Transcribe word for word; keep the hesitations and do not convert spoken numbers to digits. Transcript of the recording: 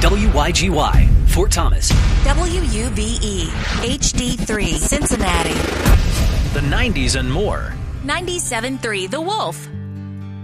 W Y G Y, Fort Thomas. W U B E, H D three, Cincinnati. The nineties and more. ninety-seven point three The Wolf.